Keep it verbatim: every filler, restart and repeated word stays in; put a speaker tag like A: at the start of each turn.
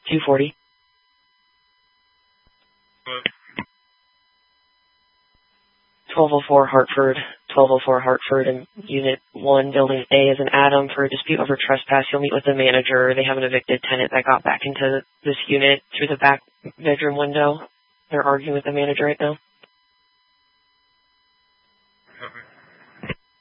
A: two forty. twelve oh four Hartford, twelve oh four Hartford, and Unit one, Building A is an Adam for a dispute over trespass. You'll meet with the manager. They have an evicted tenant that got back into this unit through the back bedroom window. They're arguing with the manager right now.